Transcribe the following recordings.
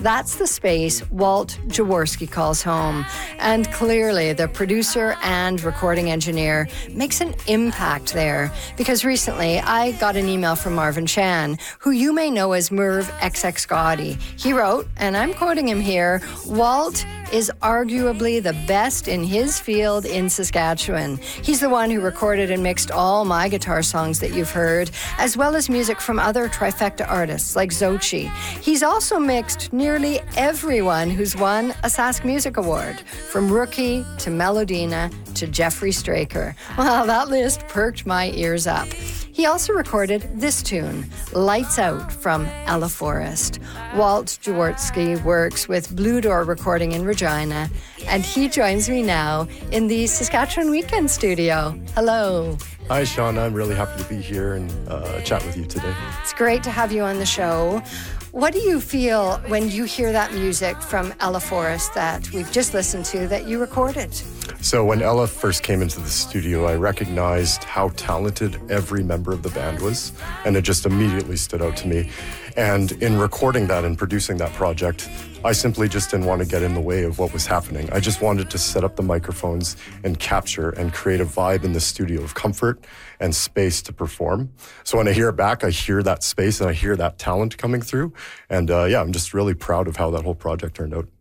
That's the space Walt Jaworski calls home. And clearly, the producer and recording engineer makes an impact there. Because recently, I got an email from Marvin Chan, who you may know as Merv XX Gotti. He wrote, and I'm quoting him here, Walt is arguably the best in his field in Saskatchewan. He's the one who recorded and mixed all my guitar songs that you've heard, as well as music from other trifecta artists like Xochi. He's also mixed nearly everyone who's won a Sask Music Award, from Rookie to Melodina to Jeffrey Straker. Well, that list perked my ears up. He also recorded this tune, Lights Out, from Ella Forest. Walt Jaworski works with Blue Door Recording in Regina, and he joins me now in the Saskatchewan Weekend Studio. Hello. Hi, Sean. I'm really happy to be here and chat with you today. It's great to have you on the show. What do you feel when you hear that music from Ella Forest that we've just listened to that you recorded? So when Ella first came into the studio, I recognized how talented every member of the band was, and it just immediately stood out to me. And in recording that and producing that project, I simply just didn't want to get in the way of what was happening. I just wanted to set up the microphones and capture and create a vibe in the studio of comfort and space to perform. So when I hear it back, I hear that space and I hear that talent coming through. And I'm just really proud of how that whole project turned out.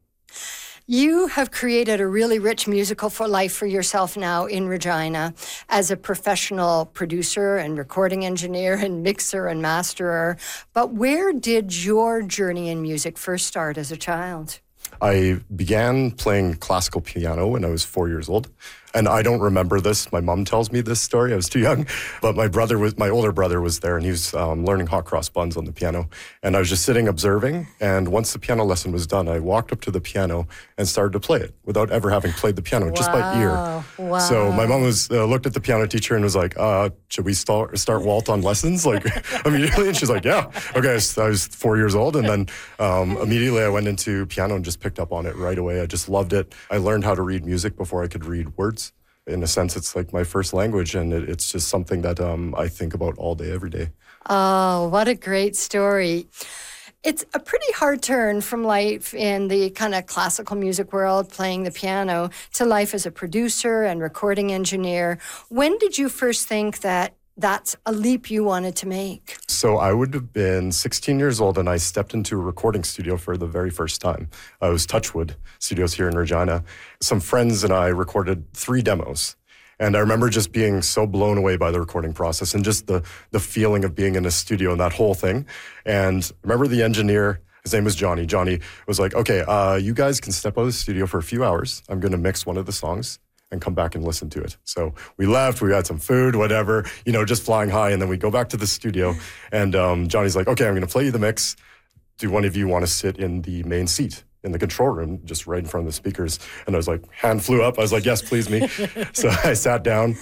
You have created a really rich musical for life for yourself now in Regina as a professional producer and recording engineer and mixer and masterer. But where did your journey in music first start as a child? I began playing classical piano when I was 4 years old. And I don't remember this. My mom tells me this story. I was too young. But my older brother was there, and he was learning hot cross buns on the piano. And I was just sitting observing. And once the piano lesson was done, I walked up to the piano and started to play it without ever having played the piano, just by ear. Wow. So my mom looked at the piano teacher and was like, should we start Walt on lessons? Like, immediately? And she's like, yeah. Okay, so I was 4 years old. And then immediately I went into piano and just picked up on it right away. I just loved it. I learned how to read music before I could read words. In a sense, it's like my first language, and it's just something that I think about all day, every day. Oh, what a great story. It's a pretty hard turn from life in the kind of classical music world, playing the piano, to life as a producer and recording engineer. When did you first think that that's a leap you wanted to make? So I would have been 16 years old, and I stepped into a recording studio for the very first time. It was Touchwood Studios here in Regina. Some friends and I recorded 3 demos. And I remember just being so blown away by the recording process and just the feeling of being in a studio and that whole thing. And I remember the engineer, his name was Johnny. Johnny was like, okay, you guys can step out of the studio for a few hours. I'm going to mix one of the songs and come back and listen to it. So we left, we had some food, whatever, just flying high. And then we go back to the studio, and Johnny's like, okay, I'm going to play you the mix. Do one of you want to sit in the main seat in the control room, just right in front of the speakers? And I was like, hand flew up. I was like, yes, please me. So I sat down.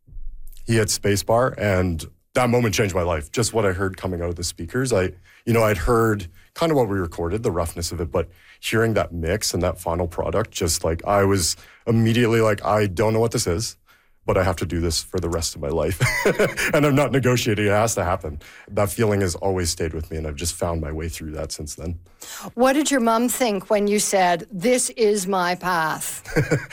He hit spacebar, and that moment changed my life. Just what I heard coming out of the speakers. I'd heard kind of what we recorded, the roughness of it, but hearing that mix and that final product, just like, I was immediately like, I don't know what this is, but I have to do this for the rest of my life. And I'm not negotiating. It has to happen. That feeling has always stayed with me, and I've just found my way through that since then. What did your mom think when you said, this is my path?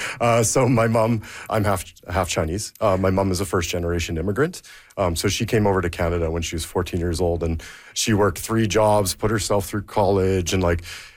So my mom, I'm half Chinese. My mom is a first-generation immigrant. So she came over to Canada when she was 14 years old, and she worked 3 jobs, put herself through college, and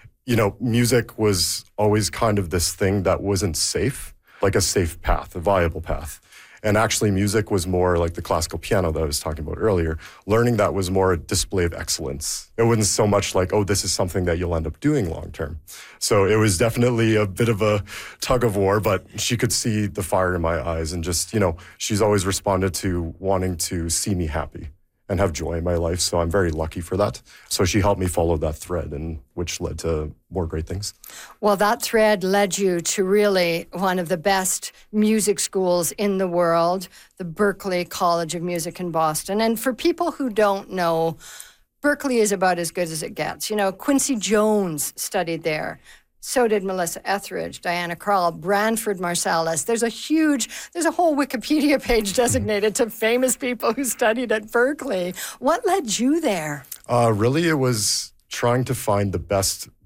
music was always kind of this thing that wasn't safe, like a safe path, a viable path. And actually music was more like the classical piano that I was talking about earlier. Learning that was more a display of excellence. It wasn't so much like, oh, this is something that you'll end up doing long term. So it was definitely a bit of a tug of war, but she could see the fire in my eyes, and just, she's always responded to wanting to see me happy and have joy in my life. So I'm very lucky for that. So she helped me follow that thread, and which led to more great things. Well, that thread led you to really one of the best music schools in the world, the Berklee College of Music in Boston. And for people who don't know, Berklee is about as good as it gets. Quincy Jones studied there. So did Melissa Etheridge, Diana Krall, Branford Marsalis. There's a whole Wikipedia page designated to famous people who studied at Berklee. What led you there? Really, it was trying to find the best